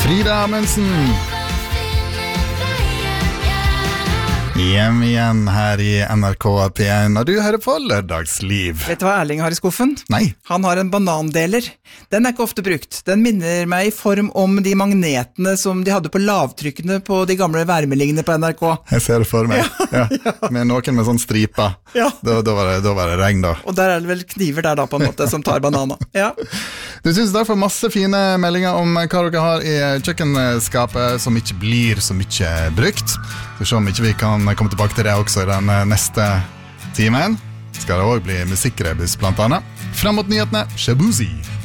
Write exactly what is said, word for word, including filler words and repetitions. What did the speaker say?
Frida Amundsen. Hjem igjen her i N R K P en, og du hører på Lørdagsliv. Vet du hva Erling har i skuffen? Nei. Han har en banandeler. Den er ikke ofte brukt. Den minner meg i form om de magnetene som de hadde på lavtrykkene på de gamle værmeldingene på N R K. Jeg ser det for meg. Ja, ja. Med noen med sånn striper. Ja. Da, da, var det, da var det regn da. Og der er det vel kniver der da på en måte som tar banana. Ja. Du synes derfor masse fine meldinger om hva dere har i kjøkkenskapet som ikke blir så mye brukt. Så se om ikke vi kan komme tilbake til det også i den neste timen. Skal det også bli musikkrebus blant annet. Frem mot nyhetene, Shabuzi.